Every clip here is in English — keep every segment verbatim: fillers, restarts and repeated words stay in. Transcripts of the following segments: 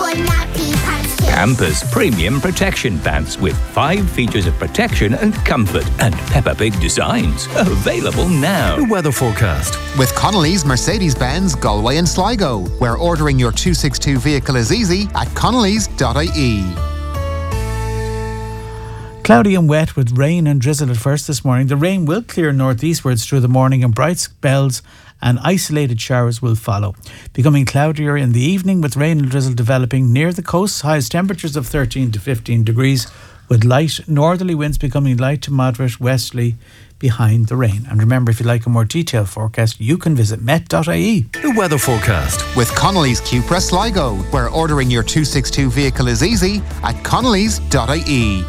Campus Premium Protection Pants with five features of protection and comfort and Peppa Pig designs. Available now. The weather forecast. With Connolly's Mercedes-Benz Galway and Sligo, where ordering your two sixty-two vehicle is easy at connellys dot I E. Cloudy and wet with rain and drizzle at first this morning. The rain will clear northeastwards through the morning and bright spells and isolated showers will follow. Becoming cloudier in the evening with rain and drizzle developing near the coast. Highest temperatures of thirteen to fifteen degrees with light northerly winds becoming light to moderate westerly behind the rain. And remember, if you'd like a more detailed forecast, you can visit met dot I E. The weather forecast. With Connolly's Cupra Sligo, where ordering your two sixty-two vehicle is easy at connellys dot I E.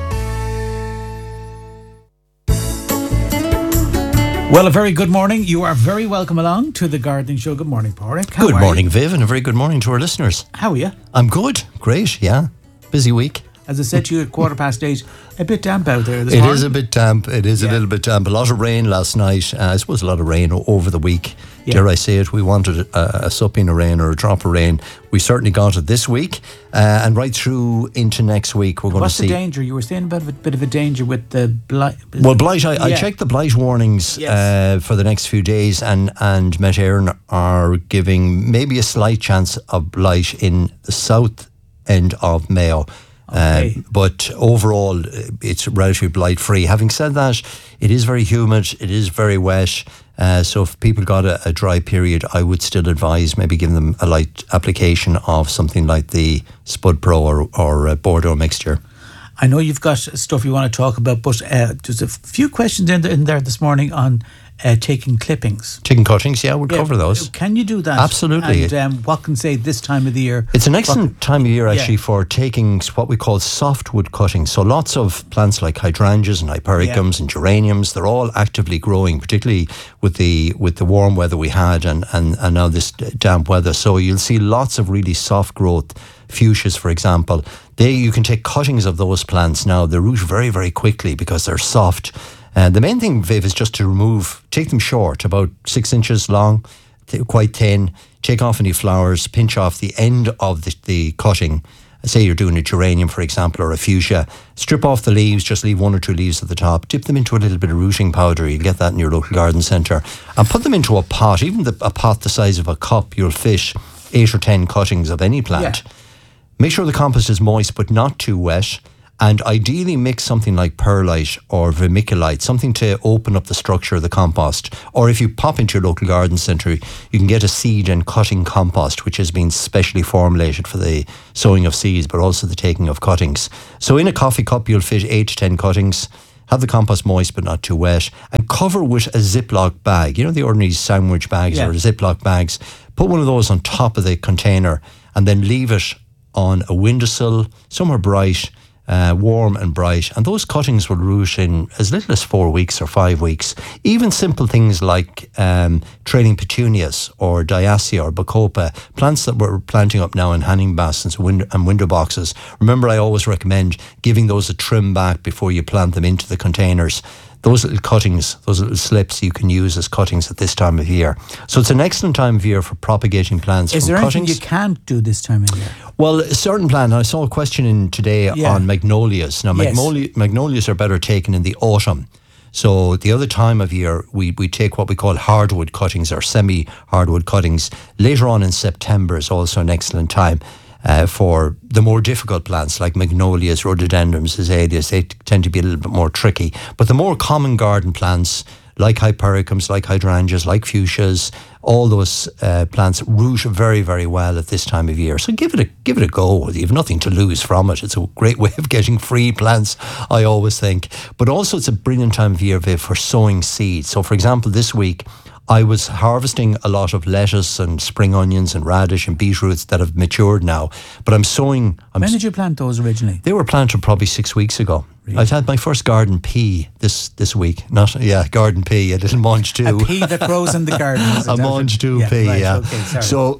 Well, a very good morning. You are very welcome along to the Gardening Show. Good morning, Pádraig. How Good are morning, you? Viv, and a very good morning to our listeners. How are you? I'm good. Great, yeah. Busy week. As I said to you at quarter past eight, a bit damp out there this It morning. is a bit damp. It is Yeah. a little bit damp. A lot of rain last night. Uh, I suppose a lot of rain o- over the week. Yeah. Dare I say it? We wanted a, a supping of rain or a drop of rain. We certainly got it this week. Uh, and right through into next week, we're going What's to the see... danger? You were saying about a bit of a danger with the blight. Well, blight, I, I Yeah. checked the blight warnings Yes. uh, for the next few days, and, and Met Éireann are giving maybe a slight chance of blight in the south end of Mayo. Okay. Uh, but overall, it's relatively blight free. Having said that, it is very humid, it is very wet. Uh, so if people got a, a dry period, I would still advise maybe giving them a light application of something like the Spud Pro or, or uh, Bordeaux mixture. I know you've got stuff you want to talk about, but uh, there's a few questions in there, in there this morning on uh, taking clippings. Chicken cuttings, yeah, we'll Yeah, cover those. Can you do that? Absolutely. And um, what can say this time of the year? It's an excellent time of year actually Yeah. for taking what we call softwood cuttings. So lots of plants like hydrangeas and hypericums Yeah. and geraniums, they're all actively growing, particularly with the with the warm weather we had and, and, and now this damp weather. So you'll see lots of really soft growth. Fuchsias, for example, they you can take cuttings of those plants now. They root very, very quickly because they're soft. Uh, the main thing, Viv, is just to remove, take them short, about six inches long, th- quite thin, take off any flowers, pinch off the end of the, the cutting. Say you're doing a geranium, for example, or a fuchsia. Strip off the leaves, just leave one or two leaves at the top. Dip them into a little bit of rooting powder. You'll get that in your local garden centre. And put them into a pot, even the, a pot the size of a cup. You'll fish eight or ten cuttings of any plant. Yeah. Make sure the compost is moist but not too wet, and ideally mix something like perlite or vermiculite, something to open up the structure of the compost. Or if you pop into your local garden centre, you can get a seed and cutting compost, which has been specially formulated for the sowing of seeds but also the taking of cuttings. So in a coffee cup you'll fit eight to ten cuttings. Have the compost moist but not too wet, and cover with a Ziploc bag. You know, the ordinary sandwich bags Yeah. or Ziploc bags. Put one of those on top of the container and then leave it on a windowsill, somewhere bright, uh, warm and bright, and those cuttings will root in as little as four weeks or five weeks. Even simple things like um, trailing petunias or diacia or bacopa, plants that we're planting up now in hanging baskets and window, and window boxes. Remember, I always recommend giving those a trim back before you plant them into the containers. Those little cuttings, those little slips you can use as cuttings at this time of year. So it's an excellent time of year for propagating plants Is from there cuttings. anything you can't do this time of year? Well, a certain plant, I saw a question in today Yeah. on magnolias. Now, Yes. magnolia, magnolias are better taken in the autumn. So the other time of year, we, we take what we call hardwood cuttings or semi-hardwood cuttings. Later on in September is also an excellent time uh, for the more difficult plants like magnolias, rhododendrons, azaleas. They t- tend to be a little bit more tricky. But the more common garden plants like hypericums, like hydrangeas, like fuchsias, all those uh, plants root very, very well at this time of year. So give it a give it a go. You have nothing to lose from it. It's a great way of getting free plants, I always think. But also it's a brilliant time of year, Viv, for sowing seeds. So for example, this week I was harvesting a lot of lettuce and spring onions and radish and beetroots that have matured now. But I'm sowing... I'm When did you plant those originally? They were planted probably six weeks ago. Really? I've had my first garden pea this this week. Not yeah, garden pea. A little mange too. A pea that grows in the garden. Is it A that mange it? too yeah, pea. right, Yeah. Okay, sorry. So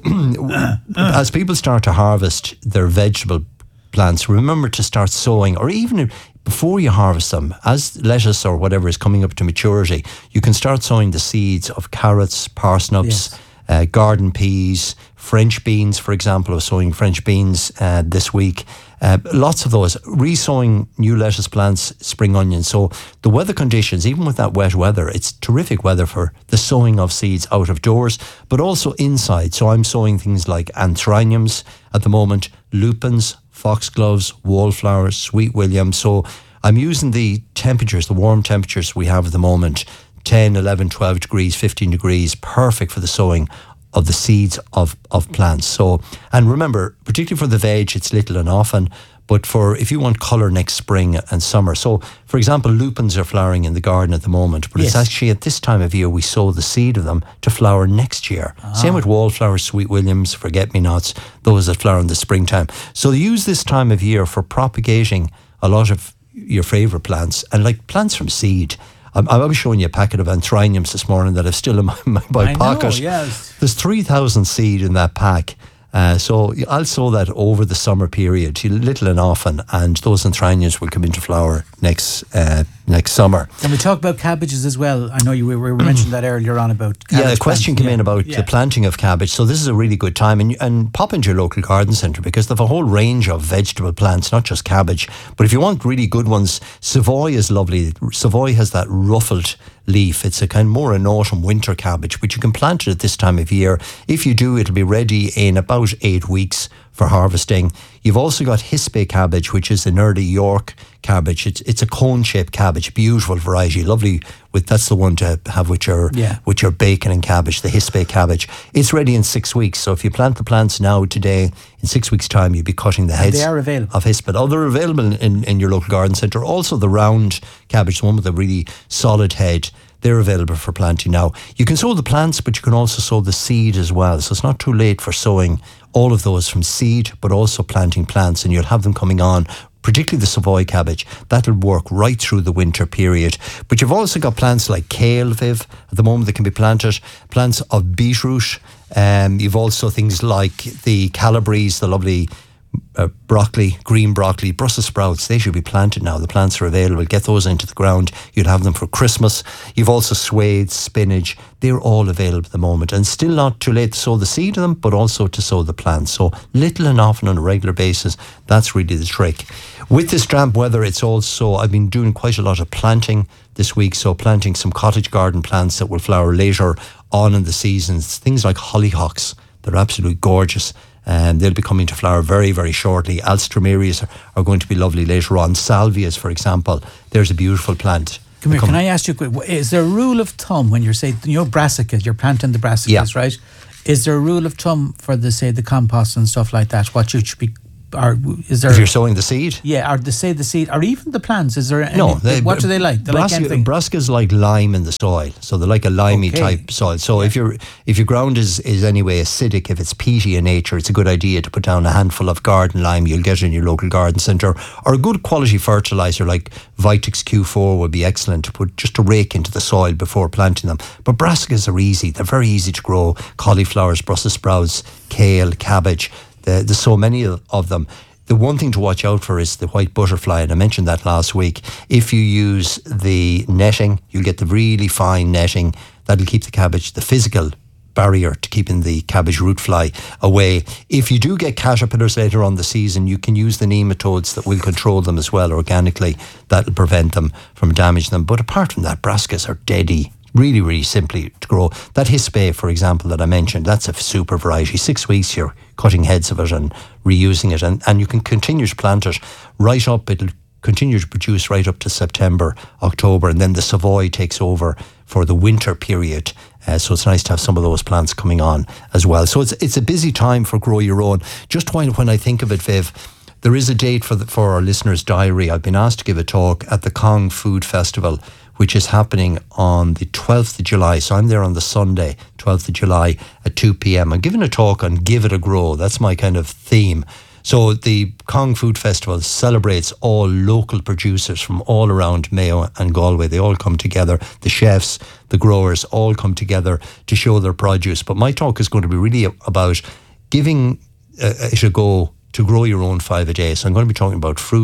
as people start to harvest their vegetable plants, remember to start sowing, or even before you harvest them, as lettuce or whatever is coming up to maturity, you can start sowing the seeds of carrots, parsnips. Yes. uh, garden peas, French beans, for example. I was sowing French beans uh, this week. Uh, lots of those. Re-sowing new lettuce plants, spring onions. So the weather conditions, even with that wet weather, it's terrific weather for the sowing of seeds out of doors, but also inside. So I'm sowing things like anthraniums at the moment, lupins, foxgloves, wallflowers, sweet william. So I'm using the temperatures, the warm temperatures we have at the moment, ten, eleven, twelve degrees, fifteen degrees, perfect for the sowing of the seeds of, of plants. So, and remember, particularly for the veg, it's little and often, but for if you want colour next spring and summer. So, for example, lupins are flowering in the garden at the moment, but Yes. it's actually at this time of year we sow the seed of them to flower next year. Ah. Same with wallflowers, sweet williams, forget-me-nots, those that flower in the springtime. So use this time of year for propagating a lot of your favourite plants, and like plants from seed. I'm, I was showing you a packet of anthraniums this morning that I've still in my, my, my I know, pocket. yes. There's three thousand seed in that pack. Uh, so I'll sow that over the summer period, little and often, and those anthraniums will come into flower next uh, next summer. Can we talk about cabbages as well? I know you we, we mentioned that earlier on about cabbage Yeah, a question plants. came Yeah. in about Yeah. the planting of cabbage. So this is a really good time, and and pop into your local garden centre because they have a whole range of vegetable plants, not just cabbage. But if you want really good ones, Savoy is lovely. Savoy has that ruffled leaf. It's a kind of more an autumn winter cabbage, but you can plant it at this time of year. If you do, it'll be ready in about eight weeks for harvesting. You've also got Hispe cabbage, which is an early York cabbage. It's it's a cone-shaped cabbage, beautiful variety, lovely. With that's the one to have with your Yeah. with your bacon and cabbage, the Hispe cabbage. It's ready in six weeks. So if you plant the plants now today, in six weeks' time, you'll be cutting the heads. they are available. Of Hispe. Oh, they're available in, in your local garden centre. Also the round cabbage, the one with a really solid head. They're available for planting now. You can sow the plants, but you can also sow the seed as well. So it's not too late for sowing all of those from seed, but also planting plants, and you'll have them coming on, particularly the Savoy cabbage. That'll work right through the winter period. But you've also got plants like kale, Viv, at the moment that can be planted, plants of beetroot. Um, you've also things like the Calabres, the lovely Uh, broccoli, green broccoli, Brussels sprouts. They should be planted now. The plants are available. Get those into the ground. You'd have them for Christmas. You've also swathe, spinach. They're all available at the moment, and still not too late to sow the seed of them, but also to sow the plants. So little and often on a regular basis. That's really the trick. With this damp weather, it's also, I've been doing quite a lot of planting this week. So planting some cottage garden plants that will flower later on in the seasons. Things like hollyhocks. They're absolutely gorgeous. And they'll be coming to flower very, very shortly. Alstroemerias are, are going to be lovely later on. Salvias, for example, there's a beautiful plant. Come here, Come- can I ask you, a quick- is there a rule of thumb when you're saying, you know, brassicas, you're planting the brassicas, Yeah. right? Is there a rule of thumb for the, say, the compost and stuff like that? What you should be, or is there? If you're sowing the seed? Yeah, or the, say the seed, or even the plants, is there any, No. what do they like? They like brassica, anything? brassicas like lime in the soil. So they're like a limey Okay. type soil. So if your if your ground is, is anyway acidic, if it's peaty in nature, it's a good idea to put down a handful of garden lime. You'll get it in your local garden centre. Or a good quality fertiliser like Vitex Q four would be excellent to put just to rake into the soil before planting them. But brassicas are easy. They're very easy to grow. Cauliflowers, Brussels sprouts, kale, cabbage. There- There's so many of of them. The one thing to watch out for is the white butterfly, and I mentioned that last week. If you use the netting, you'll get the really fine netting. That'll keep the cabbage, the physical barrier to keeping the cabbage root fly away. If you do get caterpillars later on the season, you can use the nematodes that will control them as well organically. That'll prevent them from damaging them. But apart from that, brassicas are deady. Really, really simply to grow. That Hispe, for example, that I mentioned, that's a super variety. Six weeks you're cutting heads of it and reusing it, and, and you can continue to plant it right up. It'll continue to produce right up to September, October, and then the Savoy takes over for the winter period. Uh, so it's nice to have some of those plants coming on as well. So it's it's a busy time for Grow Your Own. Just when, when I think of it, Viv, there is a date for the, for our listeners' diary. I've been asked to give a talk at the Cong Food Festival, which is happening on the twelfth of July. So I'm there on the Sunday, twelfth of July at two p.m. I'm giving a talk on Give It a Grow. That's my kind of theme. So the Cong Food Festival celebrates all local producers from all around Mayo and Galway. They all come together. The chefs, the growers all come together to show their produce. But my talk is going to be really about giving uh, it a go to grow your own five a day. So I'm going to be talking about fruit.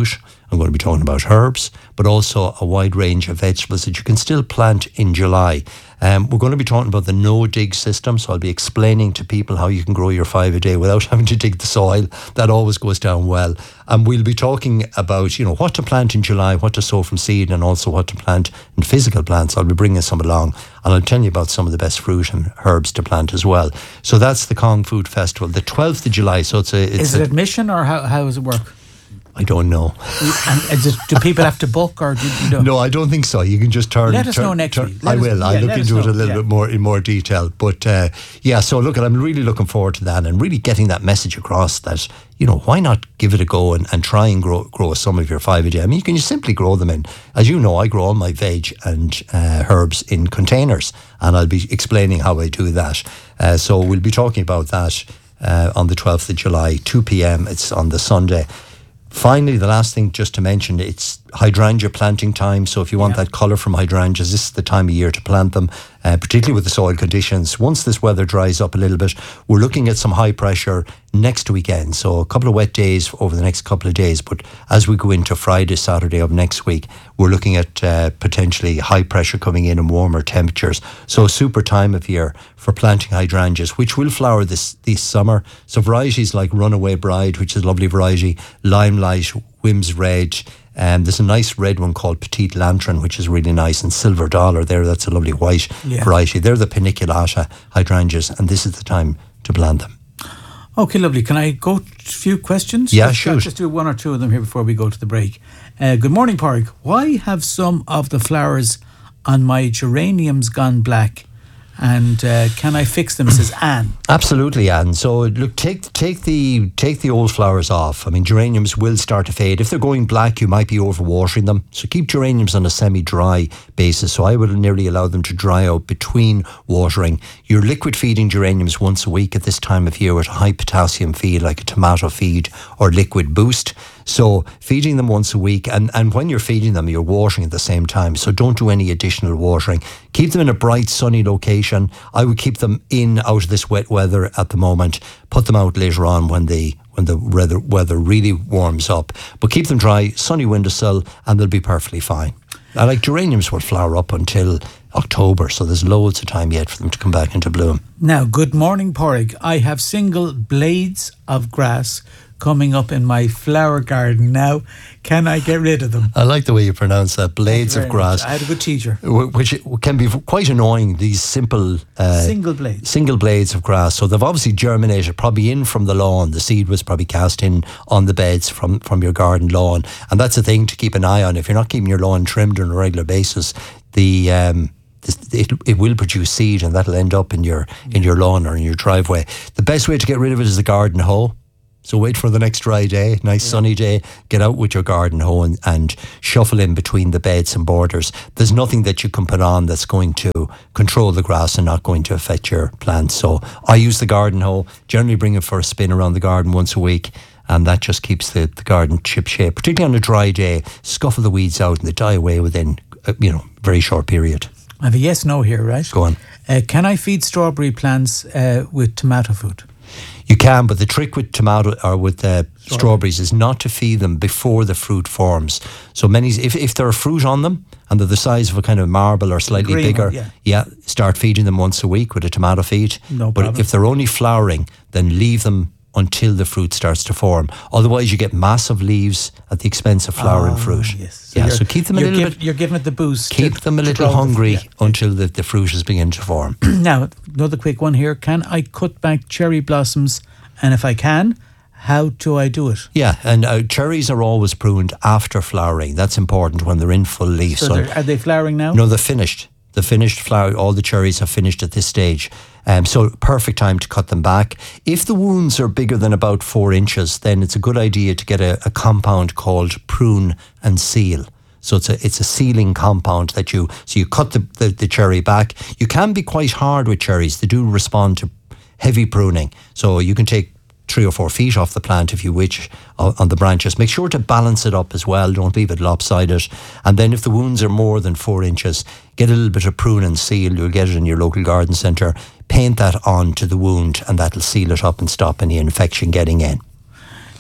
I'm going to be talking about herbs, but also a wide range of vegetables that you can still plant in July. Um, we're going to be talking about the no-dig system, so I'll be explaining to people how you can grow your five a day without having to dig the soil. That always goes down well. And we'll be talking about, you know, what to plant in July, what to sow from seed, and also what to plant in physical plants. I'll be bringing some along, and I'll tell you about some of the best fruit and herbs to plant as well. So that's the Cong Food Festival, the twelfth of July. So it's a... It's Is it a, admission, or how, how does it work? I don't know. And is it, do people have to book, or do you know? No, I don't think so. You can just turn. Let us turn, know next turn, week. Let I us, will. yeah, I'll look into it know, a little yeah. bit more in more detail. But uh, yeah, so look, I'm really looking forward to that and really getting that message across that, you know, why not give it a go and, and try and grow grow some of your five a day. I mean, you can just simply grow them in. As you know, I grow all my veg and uh, herbs in containers, and I'll be explaining how I do that. Uh, so we'll be talking about that uh, on the twelfth of July, two p.m. It's on the Sunday. Finally, the last thing just to mention, it's hydrangea planting time. So if you want yeah. that colour from hydrangeas, this is the time of year to plant them, uh, particularly with the soil conditions. Once this weather dries up a little bit, we're looking at some high pressure next weekend. So a couple of wet days over the next couple of days. But as we go into Friday, Saturday of next week, we're looking at uh, potentially high pressure coming in and warmer temperatures. So a super time of year for planting hydrangeas, which will flower this, this summer. So varieties like Runaway Bride, which is a lovely variety, Limelight, Whims Red. Um, there's a nice red one called Petite Lantern, which is really nice, and Silver Dollar there, that's a lovely white yeah. variety. They're the paniculata hydrangeas, and this is the time to plant them. Okay, lovely. Can I go to a few questions? Yeah, let's, shoot. Let's just do one or two of them here before we go to the break. Uh, good morning, Pádraig. Why have some of the flowers on my geraniums gone black? And uh, can I fix them, says Anne. Absolutely, Anne. So look, take take the take the old flowers off. I mean, geraniums will start to fade. If they're going black, you might be overwatering them. So keep geraniums on a semi-dry basis. So I would nearly allow them to dry out between watering. You're liquid feeding geraniums once a week at this time of year with a high potassium feed like a tomato feed or liquid boost. So feeding them once a week, and, and when you're feeding them, you're watering at the same time. So don't do any additional watering. Keep them in a bright, sunny location. I would keep them in out of this wet weather at the moment. Put them out later on when the when the weather, weather really warms up. But keep them dry, sunny windowsill, and they'll be perfectly fine. I like geraniums will flower up until October, so there's loads of time yet for them to come back into bloom. Now, good morning, Pádraig. I have single blades of grass coming up in my flower garden now. Can I get rid of them? I like the way you pronounce that, blades of grass. Much. I had a good teacher. Which can be quite annoying, these simple... Uh, single blades. Single blades of grass. So they've obviously germinated, probably in from the lawn. The seed was probably cast in on the beds from, from your garden lawn. And that's a thing to keep an eye on. If you're not keeping your lawn trimmed on a regular basis, the... Um, It, it will produce seed, and that'll end up in your in your lawn or in your driveway. The best way to get rid of it is the garden hoe. So wait for the next dry day, nice yeah. sunny day. Get out with your garden hoe and, and shuffle in between the beds and borders. There's nothing that you can put on that's going to control the grass and not going to affect your plants. So I use the garden hoe, generally bring it for a spin around the garden once a week. And that just keeps the, the garden chip shape, particularly on a dry day. Scuffle the weeds out and they die away within a, you know, very short period. I have a yes, no here, right? Go on. Uh, can I feed strawberry plants uh, with tomato food? You can, but the trick with tomato or with uh, strawberries is not to feed them before the fruit forms. So many, if if there are fruit on them and they're the size of a kind of marble or slightly Green bigger, one, yeah. yeah, start feeding them once a week with a tomato feed. No but problem. if they're only flowering, then leave them until the fruit starts to form. Otherwise, you get massive leaves at the expense of flowering oh, fruit. Yes. So yeah, so keep them a little give, bit. You're giving it the boost. Keep to, them a to little grow hungry the, yeah. until the, the fruit is beginning to form. Now, another quick one here. Can I cut back cherry blossoms? And if I can, how do I do it? Yeah, and uh, cherries are always pruned after flowering. That's important when they're in full leaf. So, So they're- are they flowering now? no, they're finished. The finished flower, all the cherries have finished at this stage. Um, so perfect time to cut them back. If the wounds are bigger than about four inches, then it's a good idea to get a, a compound called prune and seal. So it's a it's a sealing compound that you, so you cut the, the, the cherry back. You can be quite hard with cherries. They do respond to heavy pruning. So you can take three or four feet off the plant if you wish uh, on the branches. Make sure to balance it up as well. Don't leave it lopsided. And then if the wounds are more than four inches, get a little bit of prune and seal. You'll get it in your local garden centre. Paint that on to the wound and that'll seal it up and stop any infection getting in.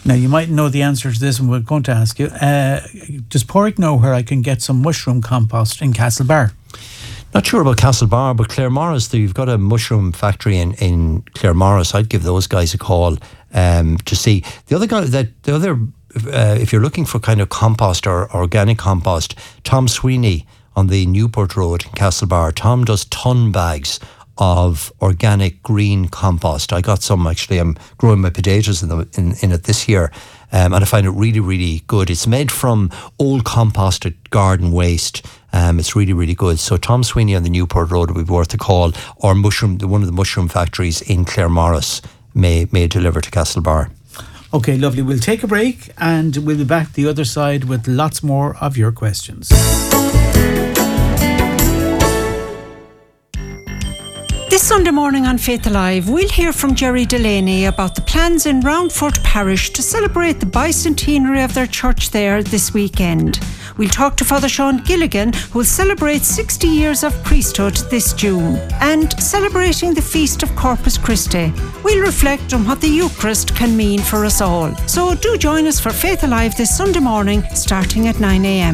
Now, you might know the answer to this, and we're going to ask you. Uh, does Porrick know where I can get some mushroom compost in Castlebar? Not sure about Castlebar, but Claremorris, you've got a mushroom factory in, in Claremorris. I'd give those guys a call um, to see. The other guy, that the other, uh, if you're looking for kind of compost or organic compost, Tom Sweeney on the Newport Road in Castlebar. Tom does ton bags of organic green compost. I got some actually. I'm growing my potatoes in, the, in, in it this year, um, and I find it really, really good. It's made from old composted garden waste. Um, it's really, really good. So Tom Sweeney on the Newport Road would be worth a call, or mushroom, one of the mushroom factories in Claremorris may may deliver to Castlebar. Okay, lovely. We'll take a break and we'll be back the other side with lots more of your questions. This Sunday morning on Faith Alive, we'll hear from Jerry Delaney about the plans in Roundford Parish to celebrate the bicentenary of their church there this weekend. We'll talk to Father Sean Gilligan, who will celebrate sixty years of priesthood this June. And celebrating the feast of Corpus Christi, we'll reflect on what the Eucharist can mean for us all. So do join us for Faith Alive this Sunday morning, starting at nine a.m.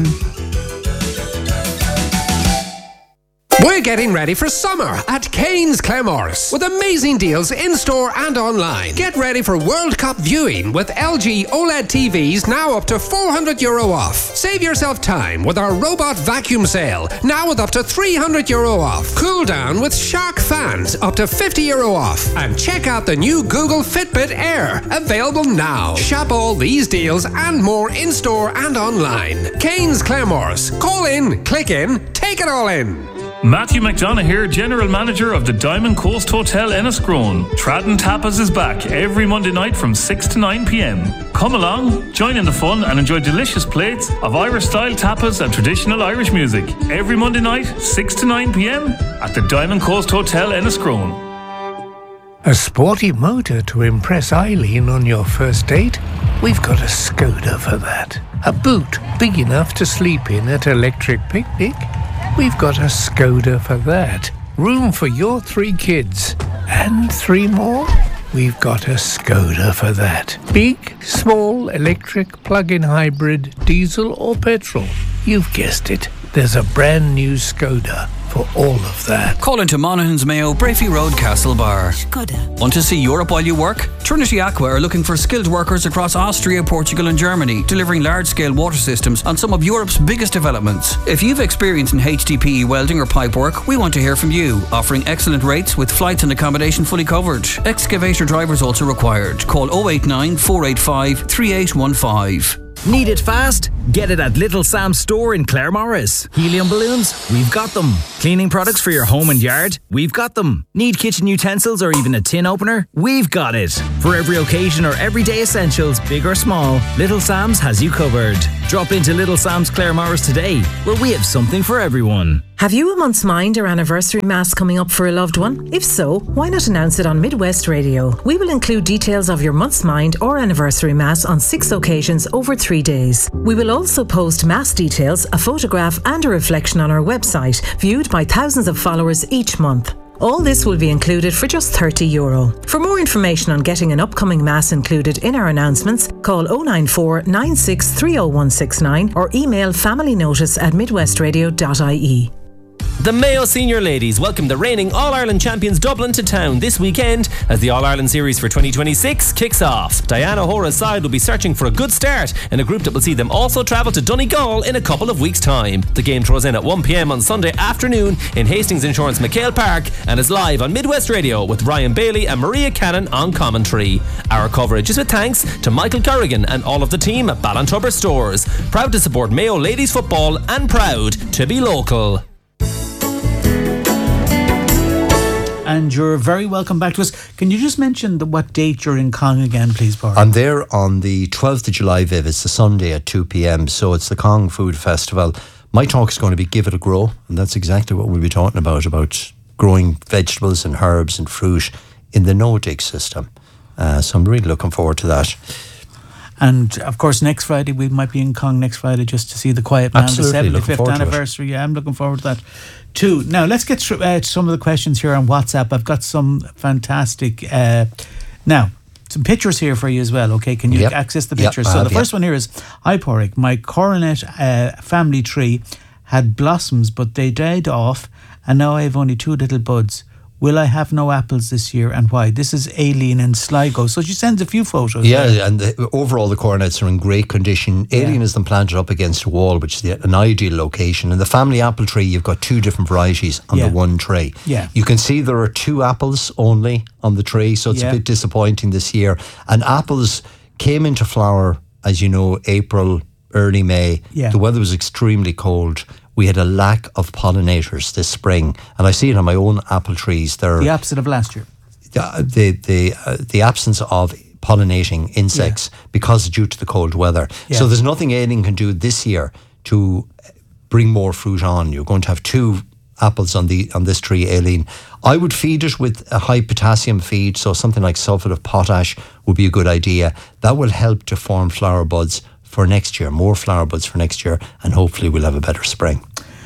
We're getting ready for summer at Kane's Claremorris with amazing deals in-store and online. Get ready for World Cup viewing with L G OLED T Vs now up to four hundred euro off. Save yourself time with our robot vacuum sale, now with up to three hundred euro off. Cool down with Shark fans, up to fifty euro off. And check out the new Google Fitbit Air, available now. Shop all these deals and more in-store and online. Kane's Claremorris. Call in, click in, take it all in. Matthew McDonough here, General Manager of the Diamond Coast Hotel Enniscrone. Tradden Tapas is back every Monday night from six to nine p.m. Come along, join in the fun and enjoy delicious plates of Irish-style tapas and traditional Irish music. Every Monday night, six to nine p.m. at the Diamond Coast Hotel Enniscrone. A sporty motor to impress Eileen on your first date? We've got a Skoda for that. A boot big enough to sleep in at Electric Picnic? We've got a Skoda for that. Room for your three kids. And three more? We've got a Skoda for that. Big, small, electric, plug-in hybrid, diesel or petrol. You've guessed it. There's a brand new Skoda for all of that. Call into Monaghan's Mayo, Brafey Road, Castlebar. Skoda. Want to see Europe while you work? Trinity Aqua are looking for skilled workers across Austria, Portugal and Germany, delivering large-scale water systems on some of Europe's biggest developments. If you've experience in H D P E welding or pipe work, we want to hear from you. Offering excellent rates with flights and accommodation fully covered. Excavator drivers also required. Call oh eight nine, four eight five, three eight one five. Need it fast? Get it at Little Sam's store in Claremorris. Helium balloons? We've got them. Cleaning products for your home and yard? We've got them. Need kitchen utensils or even a tin opener? We've got it. For every occasion or everyday essentials, big or small, Little Sam's has you covered. Drop into Little Sam's Claremorris today, where we have something for everyone. Have you a month's mind or anniversary mass coming up for a loved one? If so, why not announce it on Midwest Radio? We will include details of your month's mind or anniversary mass on six occasions over three days. We will also post mass details, a photograph and a reflection on our website, viewed by thousands of followers each month. All this will be included for just thirty euro. For more information on getting an upcoming mass included in our announcements, call oh nine four, nine six three oh one six nine or email familynotice at midwestradio dot I E. The Mayo Senior Ladies welcome the reigning All-Ireland champions Dublin to town this weekend as the All-Ireland Series for twenty twenty-six kicks off. Diana O'Hora's side will be searching for a good start in a group that will see them also travel to Donegal in a couple of weeks' time. The game throws in at one p.m. on Sunday afternoon in Hastings Insurance McHale Park and is live on Midwest Radio with Ryan Bailey and Maria Cannon on commentary. Our coverage is with thanks to Michael Corrigan and all of the team at Ballantubber Stores. Proud to support Mayo Ladies Football and proud to be local. And you're very welcome back to us. Can you just mention the, what date you're in Cong again, please, Paul? I'm there on the twelfth of July, Viv. It's the Sunday at two p.m. So it's the Cong Food Festival. My talk is going to be Give It a Grow. And that's exactly what we'll be talking about, about growing vegetables and herbs and fruit in the no-dig system. Uh, so I'm really looking forward to that. And of course, next Friday, we might be in Cong next Friday just to see the Quiet Man, Absolutely, the seventy-fifth anniversary. Yeah, I'm looking forward to that too. Now, let's get uh, to some of the questions here on WhatsApp. I've got some fantastic. Uh, now, some pictures here for you as well, okay? Can you Yep. access the Yep, pictures? I so have, the first one here is, hi Porrick, my coronet uh, family tree had blossoms, but they died off, and now I have only two little buds. Will I have no apples this year, and why? This is Aileen in Sligo. So she sends a few photos. Yeah, there. and the, overall the coronets are in great condition. Aileen has them planted up against a wall, which is the, an ideal location. And the family apple tree, you've got two different varieties on Yeah. the one tray. Yeah. You can see there are two apples only on the tray, so it's Yeah. a bit disappointing this year. And apples came into flower, as you know, April, early May. Yeah. The weather was extremely cold. We had a lack of pollinators this spring, and I see it on my own apple trees. They're The opposite of last year. the the the, uh, the absence of pollinating insects because due to the cold weather. Yeah. So there's nothing Aileen can do this year to bring more fruit on. You're going to have two apples on the on this tree, Aileen. I would feed it with a high potassium feed, so something like sulphate of potash would be a good idea. That will help to form flower buds for next year, more flower buds for next year, and hopefully we'll have a better spring.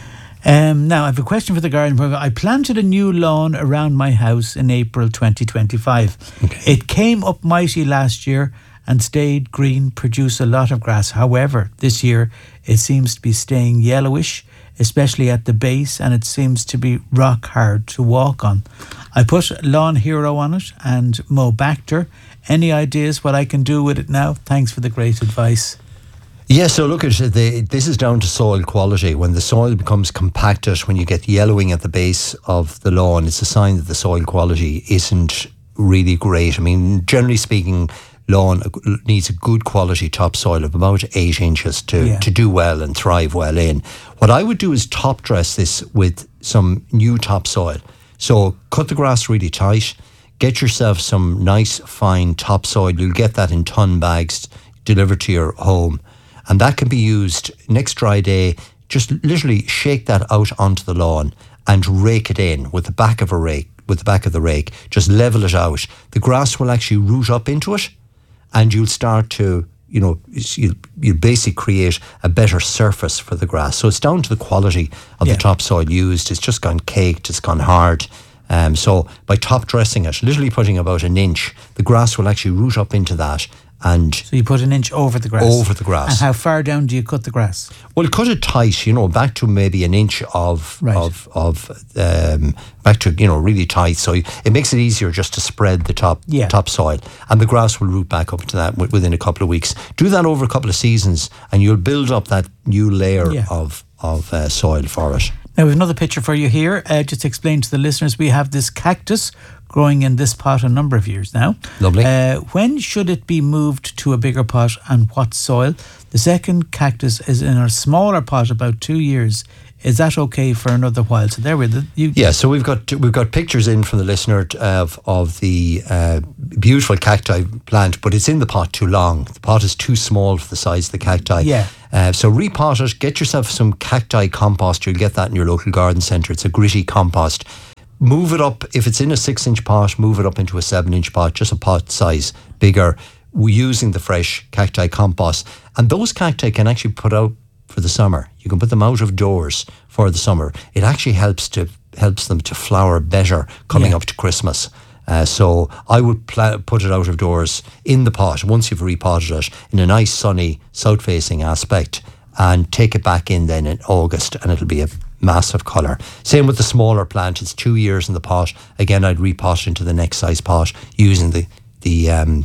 Um, now, I have a question for the garden. I planted a new lawn around my house in April twenty twenty-five. Okay. It came up mighty last year and stayed green, produced a lot of grass. However, this year it seems to be staying yellowish, especially at the base, and it seems to be rock hard to walk on. I put Lawn Hero on it and Mobacter. Any ideas what I can do with it now? Thanks for the great advice. Yeah, so look at the, this is down to soil quality. When the soil becomes compacted, when you get yellowing at the base of the lawn, it's a sign that the soil quality isn't really great. I mean, generally speaking, lawn needs a good quality topsoil of about eight inches to, Yeah. to do well and thrive well in. What I would do is top dress this with some new topsoil. So cut the grass really tight, get yourself some nice fine topsoil. You'll get that in ton bags delivered to your home. And that can be used next dry day. Just literally shake that out onto the lawn and rake it in with the back of a rake, with the back of the rake. Just level it out. The grass will actually root up into it, and you'll start to, you know, you'll, you'll basically create a better surface for the grass. So it's down to the quality of Yeah. the topsoil used. It's just gone caked, it's gone hard. Um, so by top dressing it, literally putting about an inch, the grass will actually root up into that. And so you put an inch over the grass. Over the grass. And how far down do you cut the grass? Well, cut it tight, you know, back to maybe an inch of Right. of of um, back to, you know, really tight. So it makes it easier just to spread the top Yeah. topsoil, and the grass will root back up to that w- within a couple of weeks. Do that over a couple of seasons, and you'll build up that new layer Yeah. of of uh, soil for it. Now, we have another picture for you here. Uh, just to explain to the listeners, we have this cactus growing in this pot a number of years now. Lovely. Uh, when should it be moved to a bigger pot, and what soil? The second cactus is in a smaller pot about two years. Is that okay for another while? So there we go. You, Yeah, so we've got we've got pictures in from the listener of of the uh, beautiful cacti plant, but it's in the pot too long. The pot is too small for the size of the cacti. Yeah. Uh, so repot it. Get yourself some cacti compost. You'll get that in your local garden centre. It's a gritty compost. Move it up. If it's in a six-inch pot, move it up into a seven-inch pot, just a pot size bigger, using the fresh cacti compost. And those cacti can actually put out for the summer. You can put them out of doors for the summer. It actually helps to helps them to flower better coming Yeah. up to Christmas. Uh, so I would pla- put it out of doors in the pot once you've repotted it in a nice sunny south-facing aspect, and take it back in then in August, and it'll be a massive colour. Same with the smaller plant. It's two years in the pot. Again, I'd repot it into the next size pot using the the um,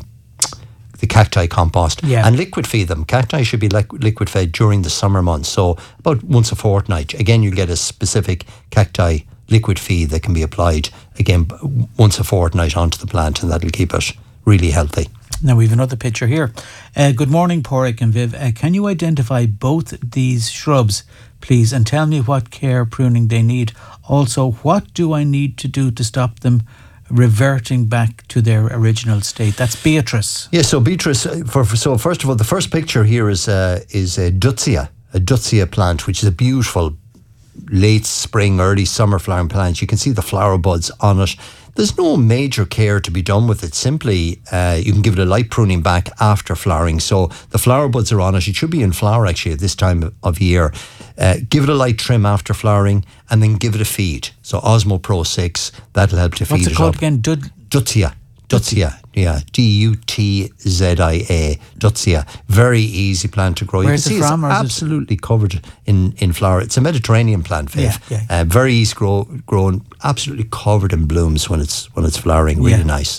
the cacti compost. Yeah. And liquid feed them. Cacti should be like liquid fed during the summer months, so about once a fortnight. Again, you'll get a specific cacti liquid feed that can be applied again b- once a fortnight onto the plant, and that'll keep it really healthy. Now we have another picture here. Uh, good morning, Porrick and Viv. Uh, can you identify both these shrubs, please, and tell me what care pruning they need? Also, what do I need to do to stop them reverting back to their original state? That's Beatrice. Yeah, so Beatrice, uh, for, for, so first of all, the first picture here is uh, is a Dutzia, a Dutzia plant, which is a beautiful late spring, early summer flowering plant. You can see the flower buds on it. There's no major care to be done with it. Simply, uh, you can give it a light pruning back after flowering. So the flower buds are on it. It should be in flower actually at this time of year. Uh, give it a light trim after flowering, and then give it a feed. So Osmo Pro six, that'll help to feed What's it it called up. again? Dud- Dutzia. Dutzia. Yeah, D U T Z I A, Dutsia. Very easy plant to grow. You Where's can it see from? it's absolutely covered in, in flower. It's a Mediterranean plant, Viv. Yeah, yeah. Uh, very easy grow, grown, absolutely covered in blooms when it's when it's flowering. Really Yeah. nice.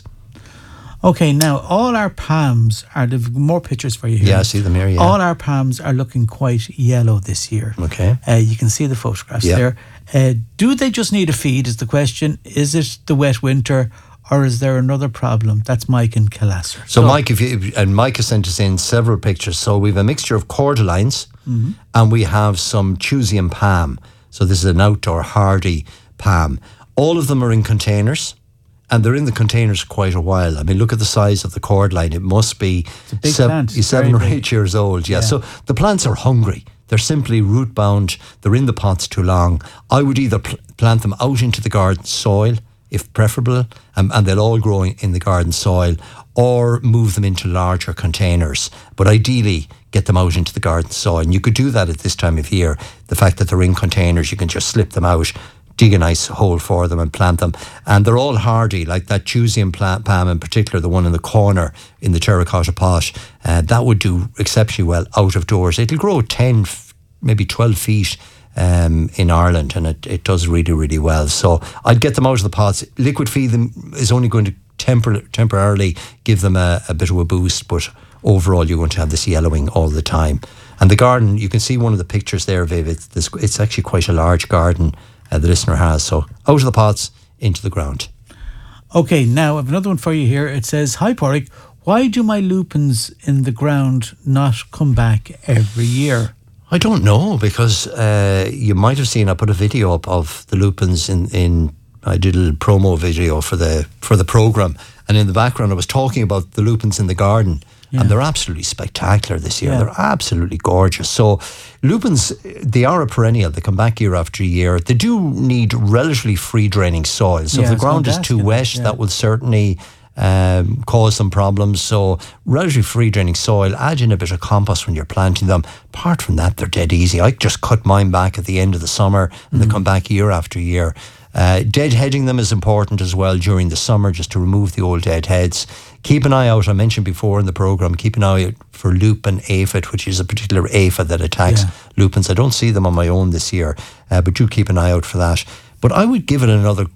Okay, now all our palms are, the more pictures for you here. Yeah, I see them here, yeah. All our palms are looking quite yellow this year. Okay. Uh, you can see the photographs Yeah. there. Uh, do they just need a feed is the question. Is it the wet winter or is there another problem? That's Mike in Calasser. So, Mike, if you and Mike has sent us in several pictures. So we have a mixture of cordylines Mhm. and we have some Chusium palm. So this is an outdoor hardy palm. All of them are in containers. And they're in the containers quite a while. I mean, look at the size of the cordline. It must be big sev- plant. It's seven or very big. eight years old. Yeah. Yeah. So the plants are hungry. They're simply root bound. They're in the pots too long. I would either pl- plant them out into the garden soil, if preferable, and, and they'll all grow in, in the garden soil, or move them into larger containers. But ideally, get them out into the garden soil. And you could do that at this time of year. The fact that they're in containers, you can just slip them out, dig a nice hole for them and plant them. And they're all hardy, like that Chusium plant, palm in particular, the one in the corner in the terracotta pot. Uh, that would do exceptionally well out of doors. It'll grow ten, maybe twelve feet um, in Ireland, and it, it does really, really well. So I'd get them out of the pots. Liquid feed them is only going to tempor- temporarily give them a, a bit of a boost, but overall you're going to have this yellowing all the time. And the garden, you can see one of the pictures there, Viv. It's, this, it's actually quite a large garden uh, the listener has. So out of the pots, into the ground. Okay, now I have another one for you here. It says, "Hi Porrick, why do my lupins in the ground not come back every year?" I don't know, because uh, you might have seen I put a video up of the lupins in, in I did a little promo video for the for the programme, and in the background I was talking about the lupins in the garden. Yeah. And they're absolutely spectacular this year. Yeah. They're absolutely gorgeous. So lupins, they are a perennial. They come back year after year. They do need relatively free draining soil. So Yeah, if I the was ground going is to too ask you wet, that, yeah. that will certainly um, cause some problems. So relatively free draining soil, add in a bit of compost when you're planting them. Apart from that, they're dead easy. I just cut mine back at the end of the summer and Mm. they come back year after year. Uh, deadheading them is important as well during the summer, just to remove the old dead heads. Keep an eye out, I mentioned before in the programme, keep an eye out for lupin aphid, which is a particular aphid that attacks Yeah. lupins. I don't see them on my own this year, uh, but do keep an eye out for that. But I would give it another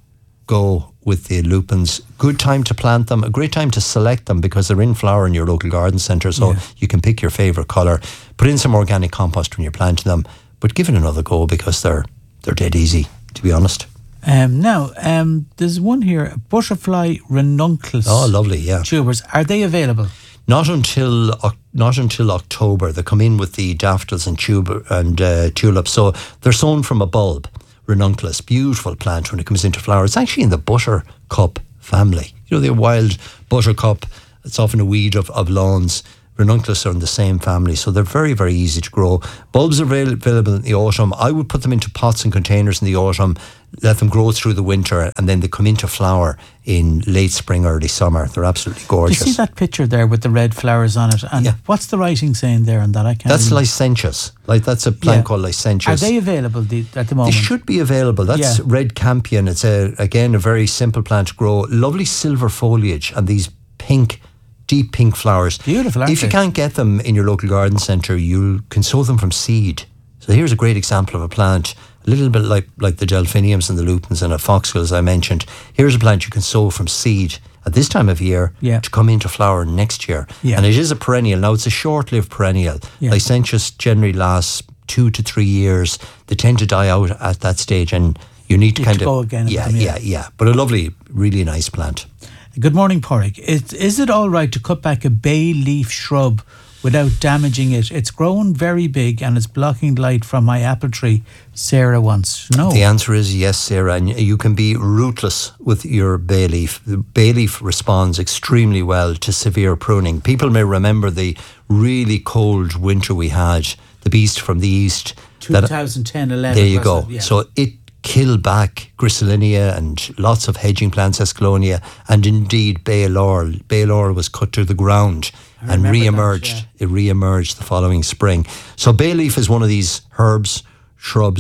go with the lupins. Good time to plant them, a great time to select them because they're in flower in your local garden centre, so Yeah. you can pick your favourite colour. Put in some organic compost when you're planting them, but give it another go because they're they're dead easy, to be honest. Um, now, um, there's one here, butterfly ranunculus. Oh, lovely, yeah. Tubers, are they available? Not until Oc- not until October. They come in with the daffodils and tuber and uh, tulips. So they're sown from a bulb. Ranunculus, beautiful plant when it comes into flower. It's actually in the buttercup family. You know, the wild buttercup. It's often a weed of, of lawns. Ranunculus are in the same family, so they're very, very easy to grow. Bulbs are avail- available in the autumn. I would put them into pots and containers in the autumn, let them grow through the winter, and then they come into flower in late spring, early summer. They're absolutely Do you gorgeous. see that picture there with the red flowers on it? And Yeah. what's the writing saying there on that? I can't That's remember. licentious. Like that's a plant Yeah. called licentious. Are they available the, at the They moment? should be available. That's Yeah. red campion. It's a again a very simple plant to grow. Lovely silver foliage and these pink, deep pink flowers. Beautiful, aren't If you they? can't get them in your local garden centre, you can sow them from seed. So here's a great example of a plant, a little bit like, like the delphiniums and the lupins and a foxglove, as I mentioned. Here's a plant you can sow from seed at this time of year Yeah. to come into flower next year. Yeah. And it is a perennial. Now, it's a short-lived perennial. Yeah. Licentious generally lasts two to three years. They tend to die out at that stage, and you need to You have kind to of... go again at yeah, them, yeah. yeah, yeah. But a lovely, really nice plant. Good morning, Porrick. Is, is it all right to cut back a bay leaf shrub without damaging it? It's grown very big and it's blocking light from my apple tree. Sarah wants to know. The answer is yes, Sarah, and you can be ruthless with your bay leaf. The bay leaf responds extremely well to severe pruning. People may remember the really cold winter we had, the beast from the east. that- twenty ten eleven. There you was go. it? Yeah. So it killed back Griselinia and lots of hedging plants, Escalonia, and indeed bay laurel. Bay laurel was cut to the ground I and remember that, re-emerged. yeah. It re-emerged the following spring. So bay leaf is one of these herbs, shrubs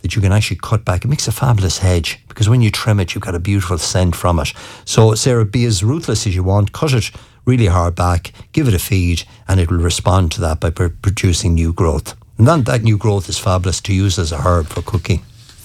that you can actually cut back. It makes a fabulous hedge because when you trim it, you've got a beautiful scent from it. So, Sarah, be as ruthless as you want. Cut it really hard back, give it a feed, and it will respond to that by pr- producing new growth. And then that new growth is fabulous to use as a herb for cooking.